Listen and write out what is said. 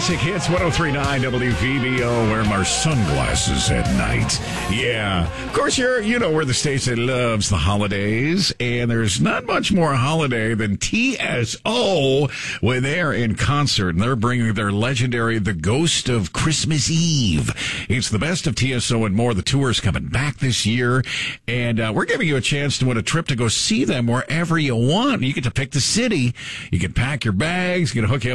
Classic Hits 103.9 WVBO. Wear my sunglasses at night. Yeah. Of course, you know we're the station that loves the holidays, and there's not much more holiday than TSO when they're in concert, and they're bringing their legendary The Ghost of Christmas Eve. It's the best of TSO and more. The tour's coming back this year, and we're giving you a chance to win a trip to go see them wherever you want. You get to pick the city. You can pack your bags, you can hook you up